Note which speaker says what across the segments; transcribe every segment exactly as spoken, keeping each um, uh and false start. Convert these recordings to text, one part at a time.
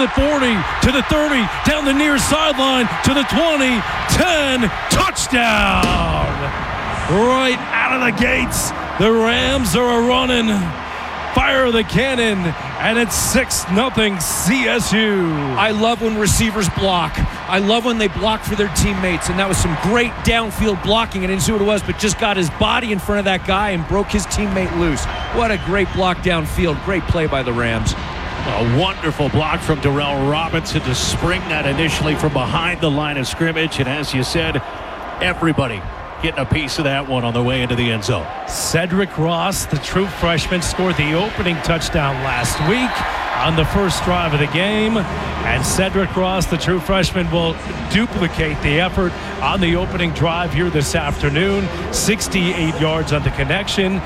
Speaker 1: the forty, to the thirty, down the near sideline, to the twenty, ten, touchdown! Right out of the gates, the Rams are a-running. Fire the cannon, and it's six nothing C S U.
Speaker 2: I love when receivers block. I love when they block for their teammates, and that was some great downfield blocking. I didn't see what it was, but just got his body in front of that guy and broke his teammate loose. What a great block downfield. Great play by the Rams.
Speaker 3: A wonderful block from Darrell Robinson to spring that initially from behind the line of scrimmage, and as you said, everybody getting a piece of that one on the way into the end zone.
Speaker 1: Cedric Ross, the true freshman, scored the opening touchdown last week on the first drive of the game. And Cedric Ross, the true freshman, will duplicate the effort on the opening drive here this afternoon. sixty-eight yards on the connection.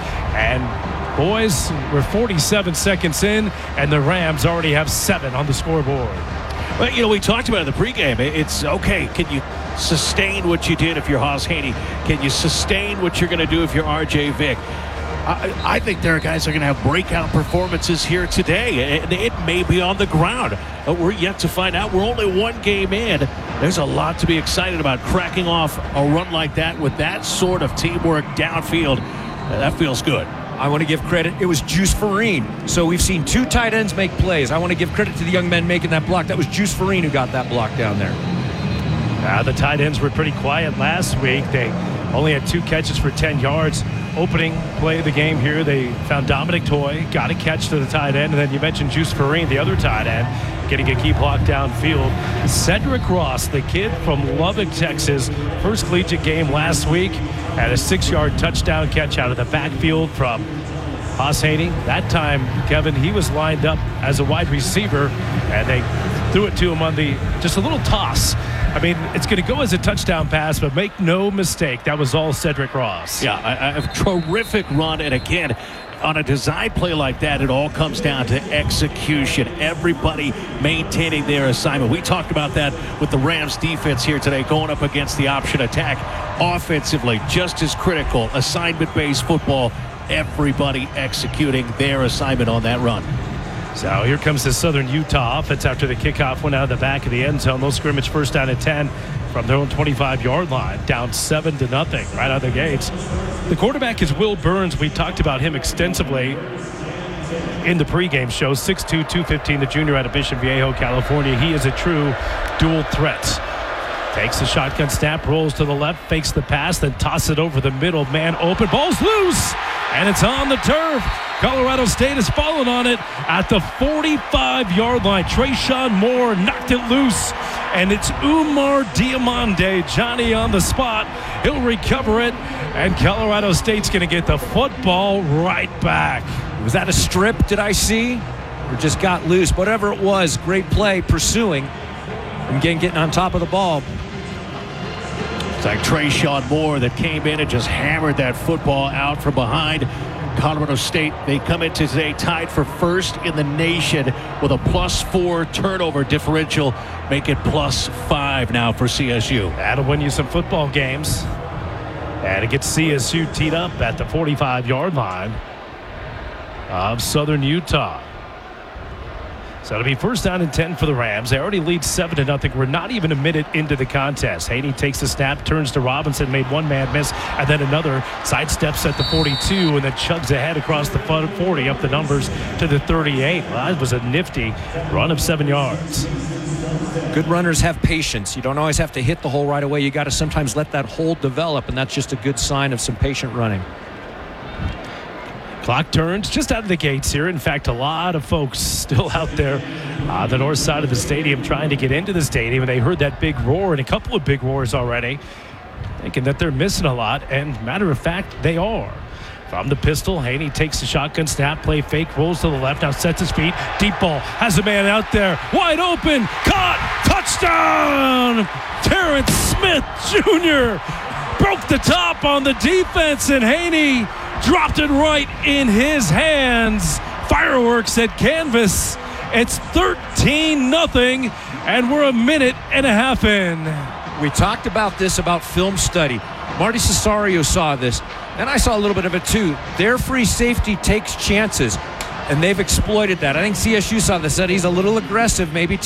Speaker 1: And boys, we're forty-seven seconds in, and the Rams already have seven on the scoreboard.
Speaker 3: Well, you know, we talked about it in the pregame. It's okay. Can you sustain what you did if you're Haas Haney? Can you sustain what you're going to do if you're R J Vick? I, I think there are guys that are going to have breakout performances here today, and it may be on the ground. But we're yet to find out. We're only one game in. There's a lot to be excited about. Cracking off a run like that with that sort of teamwork downfield, that feels good.
Speaker 2: I want to give credit. It was Juice Farine. So we've seen two tight ends make plays. I want to give credit to the young men making that block. That was Juice Farine who got that block down there.
Speaker 1: Uh, the tight ends were pretty quiet last week. They only had two catches for ten yards. Opening play of the game here, they found Dominic Toy, got a catch to the tight end, and then you mentioned Juice Farine, the other tight end, getting a key block downfield. Cedric Ross, the kid from Lubbock, Texas, first collegiate game last week, had a six-yard touchdown catch out of the backfield from Haas Haney. That time, Kevin, he was lined up as a wide receiver, and they threw it to him on the just a little toss. I mean, it's going to go as a touchdown pass, but make no mistake, that was all Cedric Ross.
Speaker 3: Yeah, a, a terrific run, and again, on a design play like that, it all comes down to execution. Everybody maintaining their assignment. We talked about that with the Rams defense here today, going up against the option attack. Offensively, just as critical. Assignment-based football. Everybody executing their assignment on that run.
Speaker 1: So here comes the Southern Utah offense after the kickoff went out of the back of the end zone. They'll scrimmage first down at ten from their own twenty-five-yard line, down seven to nothing right out of the gates. The quarterback is Will Burns. We talked about him extensively in the pregame show. six two, two fifteen, the junior out of Mission Viejo, California. He is a true dual threat. Takes the shotgun snap, rolls to the left, fakes the pass, then tosses it over the middle. Man open, ball's loose, and it's on the turf. Colorado State has fallen on it at the forty-five-yard line. Trayshawn Moore knocked it loose, and it's Umar Diamande, Johnny on the spot. He'll recover it, and Colorado State's going to get the football right back.
Speaker 2: Was that a strip, did I see? Or just got loose? Whatever it was, great play, pursuing, and again getting on top of the ball.
Speaker 3: It's like Trayshawn Moore that came in and just hammered that football out from behind. Colorado State, they come into today tied for first in the nation with a plus four turnover differential. Make it plus five now for C S U.
Speaker 1: That'll win you some football games. And it gets C S U teed up at the forty-five-yard line of Southern Utah. So it'll be first down and ten for the Rams. They already lead seven to nothing. We're not even a minute into the contest. Haney takes the snap, turns to Robinson, made one man miss, and then another sidesteps at the forty-two, and then chugs ahead across the forty, up the numbers to the thirty-eight. Well, that was a nifty run of seven yards.
Speaker 2: Good runners have patience. You don't always have to hit the hole right away. You got to sometimes let that hole develop, and that's just a good sign of some patient running.
Speaker 1: Clock turns just out of the gates here. In fact, a lot of folks still out there on the north side of the stadium trying to get into the stadium, and they heard that big roar and a couple of big roars already, thinking that they're missing a lot, and matter of fact, they are. From the pistol, Haney takes the shotgun snap, play fake, rolls to the left, now sets his feet, deep ball, has a man out there, wide open, caught, touchdown! Terrence Smith Junior broke the top on the defense, and Haney dropped it right in his hands. Fireworks at canvas. It's thirteen nothing, and we're a minute and a half in.
Speaker 2: We talked about this, about film study. Marty Cesario saw this, and I saw a little bit of it too. Their free safety takes chances, and they've exploited that. I think C S U saw this, said he's a little aggressive, maybe